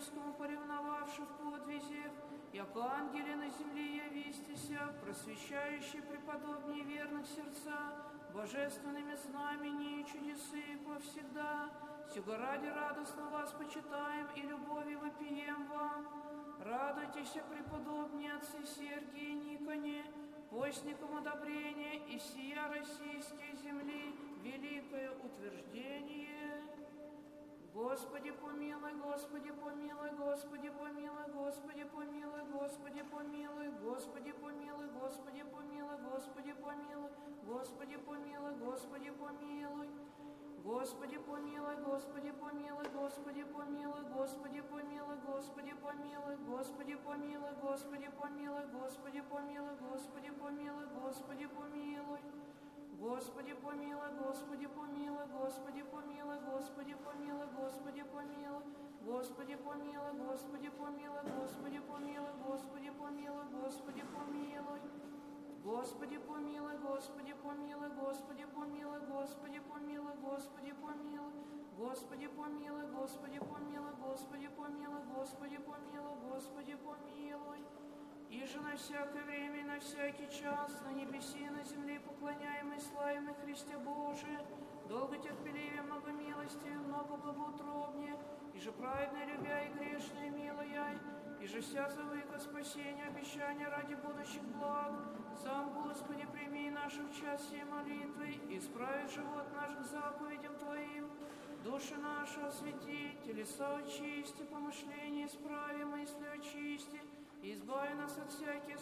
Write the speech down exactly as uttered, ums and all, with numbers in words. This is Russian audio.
римскому поревновавши в подвизях, яко ангеле на земле явистися, просвещающий преподобнее верных сердца, божественными знамениями и чудесы повсегда. Сего ради радостно вас почитаем и любовью вопием вам. Радуйтесь, преподобные отцы Сергии и Никоне, постникам одобрения и сия российской земли великое утверждение. Господи помилуй, Господи помилуй, Господи помилуй, Господи помилуй, Господи помилуй, Господи помилуй, Господи помилуй, Господи помилуй, Господи помилуй, Господи помилуй. Господи помилуй, Господи помилуй, Господи помилуй, Господи помилуй, Господи помилуй, Господи помилуй, Господи помилуй, Господи помилуй, Господи помилуй, Господи помилуй. Господи помилуй, Господи помилуй, Господи помилуй, Господи помилуй, Господи помилуй, Господи помилуй, Господи помилуй, Господи помилуй, Господи помилуй, Господи помилуй. Господи помилуй, Господи помилуй, Господи помилуй, Господи помилуй, Господи помилуй, Господи помилуй, Господи помилуй, Господи помилуй, Господи помилуй, Господи помилуй. И же на всякое время и на всякий час, на небеси и на земле поклоняемый, славимый Христе Божие, долго терпеливее, много милости, много благоутробнее, и же праведно любя и грешное милуя, и же вся завыка спасения, обещания ради будущих благ. Сам, Господи, прими наши в час сей молитвы, исправи живот наш к заповедям Твоим, души наши освети, телеса очисти, помышления исправи, мысли очисти, избави нас от всяких